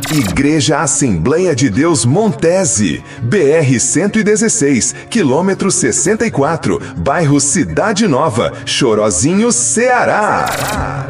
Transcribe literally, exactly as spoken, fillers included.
Igreja Assembleia de Deus Montese, B R cento e dezesseis, quilômetro sessenta e quatro, bairro Cidade Nova, Chorozinho, Ceará.